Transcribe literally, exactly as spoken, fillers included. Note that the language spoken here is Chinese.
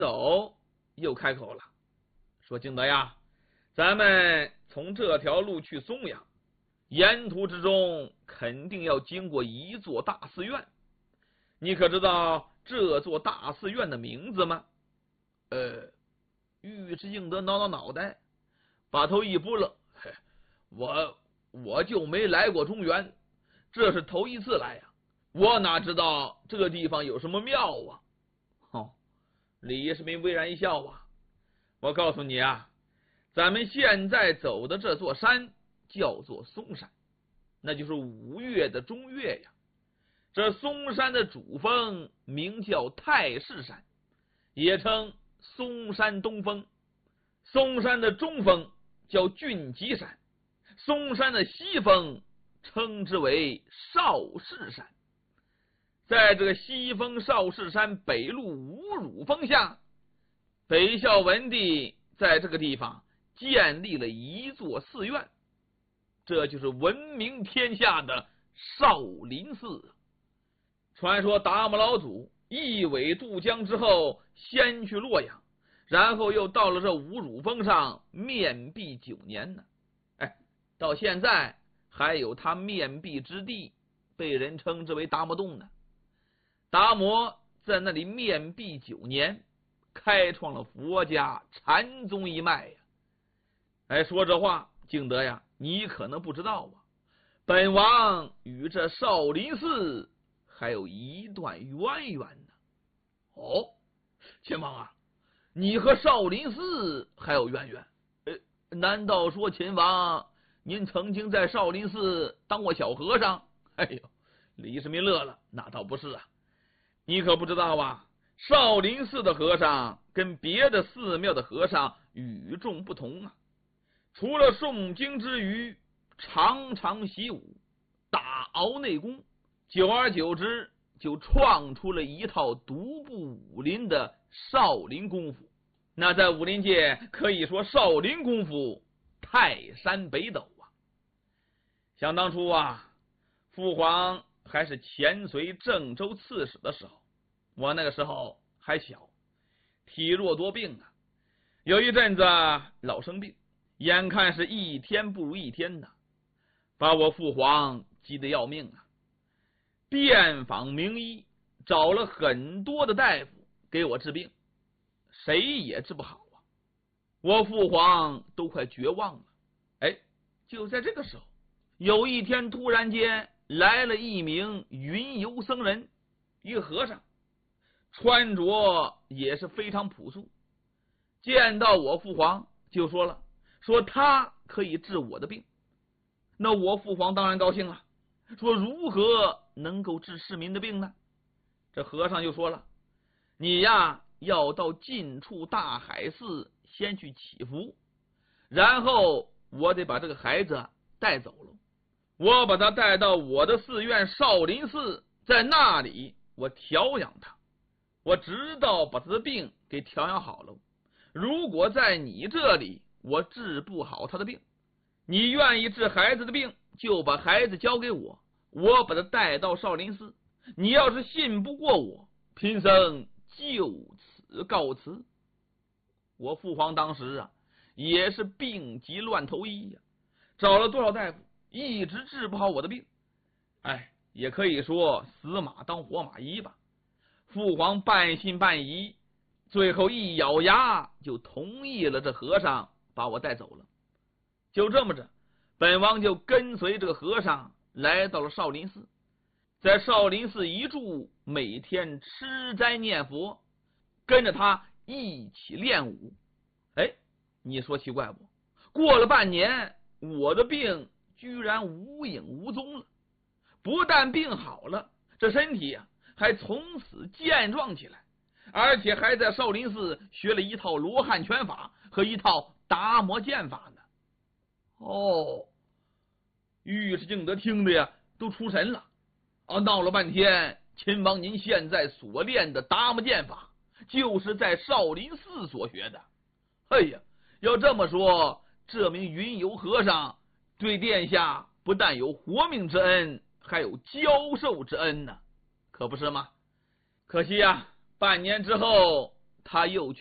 走，又开口了，说：“敬德呀，咱们从这条路去松阳，沿途之中肯定要经过一座大寺院，你可知道这座大寺院的名字吗？”呃，尉迟敬德挠挠脑袋，把头一拨了，我我就没来过中原，这是头一次来呀、啊，我哪知道这个地方有什么庙啊？哦，李世民微然一笑啊，我告诉你啊，咱们现在走的这座山叫做嵩山，那就是五岳的中岳呀。这嵩山的主峰名叫太师山，也称嵩山东峰。嵩山的中峰叫峻极山，嵩山的西峰称之为少室山。在这个西峰少室山北麓五乳峰下，北孝文帝在这个地方建立了一座寺院，这就是闻名天下的少林寺。传说达摩老祖一苇渡江之后，先去洛阳，然后又到了这五乳峰上面壁九年呢。哎，到现在还有他面壁之地，被人称之为达摩洞呢。达摩在那里面壁九年，开创了佛家禅宗一脉呀。哎，说这话，敬德呀，你可能不知道啊，本王与这少林寺还有一段渊源呢。哦，秦王啊，你和少林寺还有渊源？呃，难道说秦王您曾经在少林寺当过小和尚？哎呦，李世民乐了，那倒不是啊，你可不知道啊，少林寺的和尚跟别的寺庙的和尚与众不同啊。除了诵经之余，常常习武，打熬内功，久而久之就创出了一套独步武林的少林功夫。那在武林界可以说少林功夫泰山北斗啊。想当初啊，父皇还是前隋郑州刺史的时候，我那个时候还小，体弱多病啊，有一阵子老生病，眼看是一天不如一天呐，把我父皇急得要命啊。遍访名医，找了很多的大夫给我治病，谁也治不好啊。我父皇都快绝望了。哎，就在这个时候，有一天突然间来了一名云游僧人，一个和尚，穿着也是非常朴素，见到我父皇就说了，说他可以治我的病。那我父皇当然高兴了，说如何能够治市民的病呢？这和尚就说了，你呀要到近处大海寺先去祈福，然后我得把这个孩子带走了，我把他带到我的寺院少林寺，在那里我调养他，我直到把他的病给调养好了。如果在你这里我治不好他的病，你愿意治孩子的病，就把孩子交给我，我把他带到少林寺。你要是信不过我，贫僧就此告辞。我父皇当时啊也是病急乱投医呀、啊，找了多少大夫，一直治不好我的病。哎，也可以说死马当活马医吧。父皇半信半疑，最后一咬牙就同意了这和尚把我带走了。就这么着，本王就跟随这个和尚来到了少林寺，在少林寺一住，每天吃斋念佛，跟着他一起练武。哎，你说奇怪不？过了半年，我的病居然无影无踪了，不但病好了，这身体啊还从此健壮起来，而且还在少林寺学了一套罗汉拳法和一套达摩剑法呢。哦，尉迟敬德听的呀都出神了啊！闹了半天，秦王您现在所练的达摩剑法就是在少林寺所学的。哎呀，要这么说，这名云游和尚对殿下不但有活命之恩，还有教授之恩呢，可不是吗？可惜啊，半年之后他又